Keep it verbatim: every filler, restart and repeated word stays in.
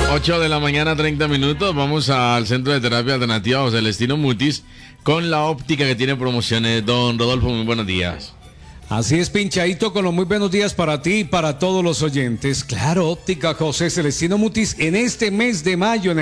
ocho de la mañana, treinta minutos. Vamos al Centro de Terapia Alternativa José Celestino Mutis con la óptica que tiene promociones. Don Rodolfo, muy buenos días. Así es, pinchadito, con los muy buenos días para ti y para todos los oyentes. Claro, óptica José Celestino Mutis en este mes de mayo. En